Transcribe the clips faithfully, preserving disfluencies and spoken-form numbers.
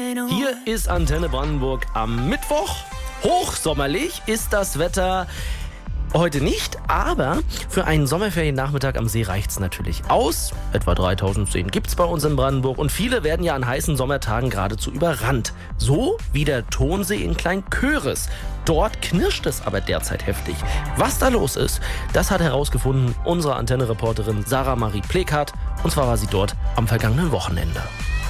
Hier ist Antenne Brandenburg am Mittwoch. Hochsommerlich ist das Wetter heute nicht, aber für einen Sommerferiennachmittag am See reicht's natürlich aus. Etwa dreitausend Seen gibt's bei uns in Brandenburg und viele werden ja an heißen Sommertagen geradezu überrannt. So wie der Tonsee in Kleinköris. Dort knirscht es aber derzeit heftig. Was da los ist, das hat herausgefunden unsere Antenne-Reporterin Sarah Marie Plekat. Und zwar war sie dort am vergangenen Wochenende.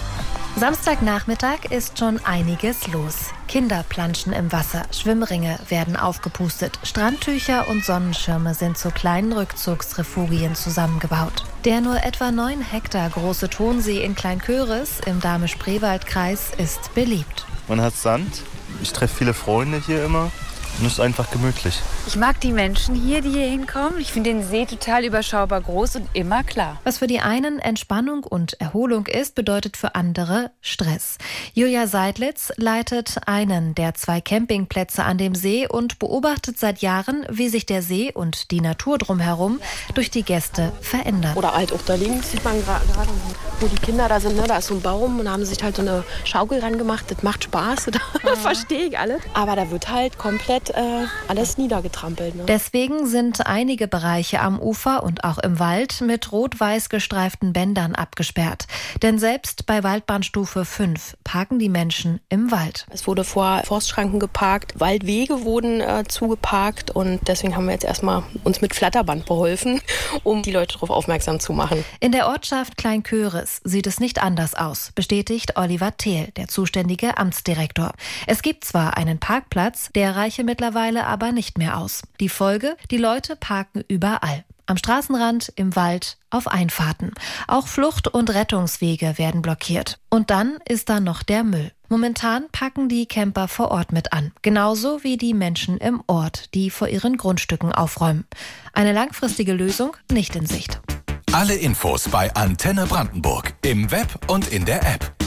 Samstagnachmittag ist schon einiges los. Kinder planschen im Wasser, Schwimmringe werden aufgepustet, Strandtücher und Sonnenschirme sind zu kleinen Rückzugsrefugien zusammengebaut. Der nur etwa neun Hektar große Tonsee in Kleinköris im Dahme-Spreewald-Kreis ist beliebt. Man hat Sand, ich treffe viele Freunde hier immer. Und es ist einfach gemütlich. Ich mag die Menschen hier, die hier hinkommen. Ich finde den See total überschaubar groß und immer klar. Was für die einen Entspannung und Erholung ist, bedeutet für andere Stress. Julia Seidlitz leitet einen der zwei Campingplätze an dem See und beobachtet seit Jahren, wie sich der See und die Natur drumherum durch die Gäste verändern. Oder halt auch da links sieht man gerade, wo die Kinder da sind. Ne? Da ist so ein Baum und da haben sie sich halt so eine Schaukel ran gemacht. Das macht Spaß, da verstehe ich alles. Aber da wird halt komplett Äh, alles niedergetrampelt. Ne? Deswegen sind einige Bereiche am Ufer und auch im Wald mit rot-weiß gestreiften Bändern abgesperrt. Denn selbst bei Waldbahnstufe fünf parken die Menschen im Wald. Es wurde vor Forstschranken geparkt, Waldwege wurden äh, zugeparkt und deswegen haben wir jetzt erstmal uns mit Flatterband beholfen, um die Leute darauf aufmerksam zu machen. In der Ortschaft Kleinköris sieht es nicht anders aus, bestätigt Oliver Thiel, der zuständige Amtsdirektor. Es gibt zwar einen Parkplatz, der reiche mit mittlerweile aber nicht mehr aus. Die Folge? Die Leute parken überall. Am Straßenrand, im Wald, auf Einfahrten. Auch Flucht- und Rettungswege werden blockiert. Und dann ist da noch der Müll. Momentan packen die Camper vor Ort mit an. Genauso wie die Menschen im Ort, die vor ihren Grundstücken aufräumen. Eine langfristige Lösung nicht in Sicht. Alle Infos bei Antenne Brandenburg im Web und in der App.